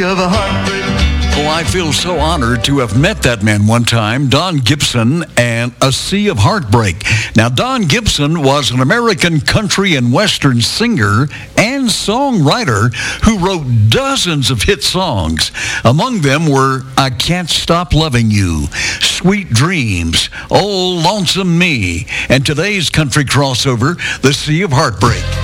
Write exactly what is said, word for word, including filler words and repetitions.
of a heartbreak. Oh, I feel so honored to have met that man one time, Don Gibson, and A Sea of Heartbreak. Now, Don Gibson was an American country and western singer and songwriter who wrote dozens of hit songs. Among them were I Can't Stop Loving You, Sweet Dreams, Oh, Lonesome Me, and today's country crossover, The Sea of Heartbreak.